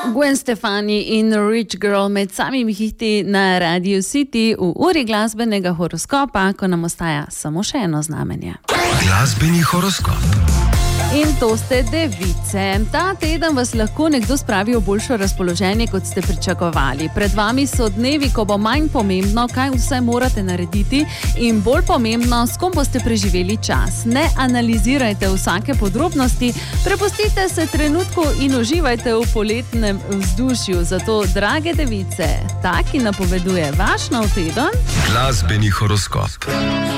Gwen Stefani in Rich Girl med samimi hiti na Radio City v uri glasbenega horoskopa, ko nam ostaja samo še eno znamenje. Glasbeni horoskop. In to ste device. Ta teden vas lahko nekdo spravi v boljše razpoloženje, kot ste pričakovali. Pred vami so dnevi, ko bo manj pomembno, kaj vse morate narediti, in bolj pomembno, s kom boste preživeli čas. Ne analizirajte vsake podrobnosti, prepustite se trenutku in uživajte v poletnem vzdušju. Zato, drage device, taki napoveduje vaš nov teden. Glasbeni horoskop.